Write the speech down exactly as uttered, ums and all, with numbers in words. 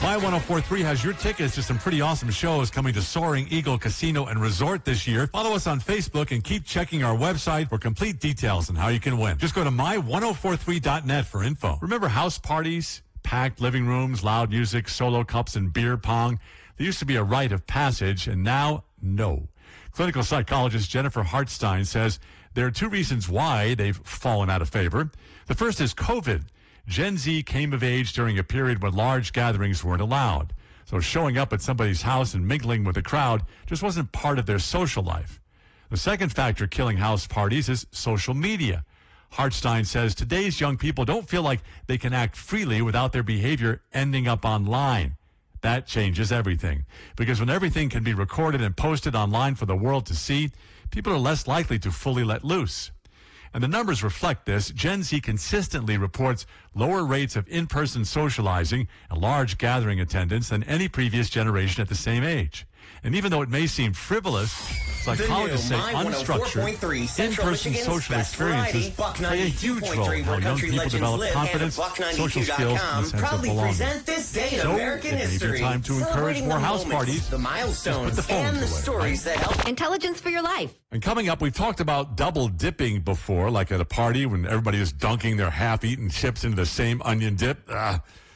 My ten forty-three has your tickets to some pretty awesome shows coming to Soaring Eagle Casino and Resort this year. Follow us on Facebook and keep checking our website for complete details on how you can win. Just go to my ten forty-three dot net for info. Remember house parties, packed living rooms, loud music, solo cups, and beer pong? They used to be a rite of passage, and now, no. Clinical psychologist Jennifer Hartstein says there are two reasons why they've fallen out of favor. The first is COVID. Gen Z came of age during a period when large gatherings weren't allowed. So showing up at somebody's house and mingling with the crowd just wasn't part of their social life. The second factor killing house parties is social media. Hartstein says today's young people don't feel like they can act freely without their behavior ending up online. That changes everything. Because when everything can be recorded and posted online for the world to see, people are less likely to fully let loose. And the numbers reflect this. Gen Z consistently reports lower rates of in-person socializing and large gathering attendance than any previous generation at the same age. And even though it may seem frivolous, psychologists say unstructured, in-person social experiences play a huge role in how young people develop confidence, social skills, and a sense of belonging. So, it may be time to encourage more house parties. The milestones, Just put the phones and the away, stories right? that help. Intelligence for your life. And coming up, we've talked about double dipping before, like at a party when everybody is dunking their half-eaten chips into the same onion dip. Uh,